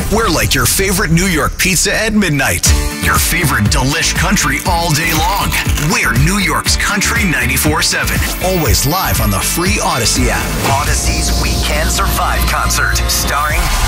We're like your favorite New York pizza at midnight. Your favorite delish country all day long. We're New York's Country 94.7. Always live on the free Odyssey app. Odyssey's We Can Survive concert, starring